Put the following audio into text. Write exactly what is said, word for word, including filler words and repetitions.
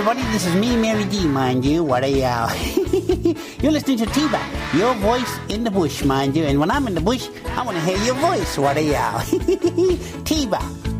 everybody. This is me, Mary D, mind you. What are y'all? You're listening to T-Bag, your voice in the bush, mind you. And when I'm in the bush, I want to hear your voice. What are y'all? T-Bag.